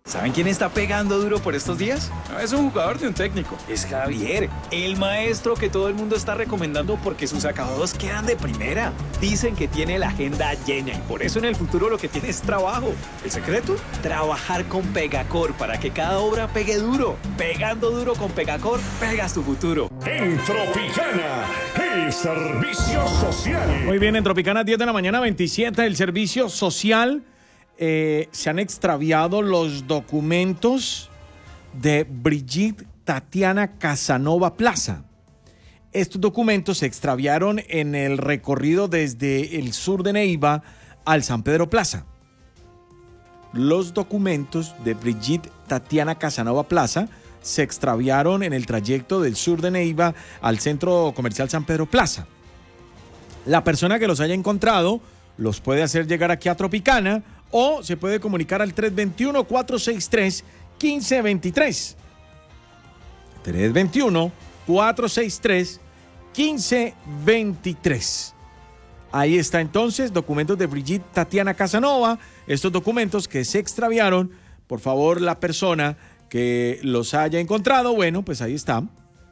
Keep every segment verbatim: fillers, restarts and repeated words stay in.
¿Saben quién está pegando duro por estos días? No es un jugador de un técnico, es Javier, el maestro que todo el mundo está recomendando porque sus acabados quedan de primera. Dicen que tiene la agenda llena y por eso en el futuro lo que tiene es trabajo. ¿El secreto? Trabajar con Pegacor para que cada obra pegue duro. Pegando duro con Pegacor, pegas tu futuro. En Tropicana, el servicio social. Muy bien, en Tropicana, diez de la mañana, veintisiete, el servicio social. Eh, se han extraviado los documentos de Brigitte Tatiana Casanova Plaza. Estos documentos se extraviaron en el recorrido desde el sur de Neiva al San Pedro Plaza. Los documentos de Brigitte Tatiana Casanova Plaza se extraviaron en el trayecto del sur de Neiva al centro comercial San Pedro Plaza. La persona que los haya encontrado los puede hacer llegar aquí a Tropicana o se puede comunicar al tres dos uno, cuatro seis tres, uno cinco dos tres. tres dos uno, cuatro seis tres, uno cinco dos tres. Ahí está entonces, documentos de Brigitte Tatiana Casanova. Estos documentos que se extraviaron, por favor, la persona que los haya encontrado, bueno, pues ahí está.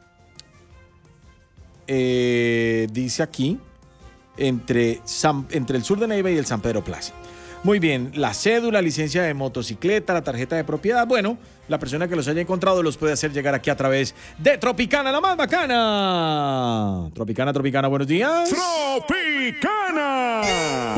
Eh, dice aquí, entre, San, entre el sur de Neiva y el San Pedro Plaza. Muy bien, la cédula, licencia de motocicleta, la tarjeta de propiedad. Bueno, la persona que los haya encontrado los puede hacer llegar aquí a través de Tropicana, la más bacana. Tropicana, Tropicana, buenos días. Tropicana.